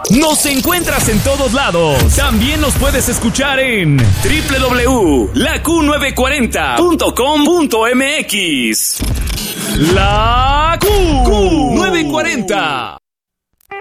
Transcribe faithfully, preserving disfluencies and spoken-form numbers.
Nos encuentras en todos lados. También nos puedes escuchar en doble u doble u doble u punto la q novecientos cuarenta punto com punto m x. La Q, Q novecientos cuarenta.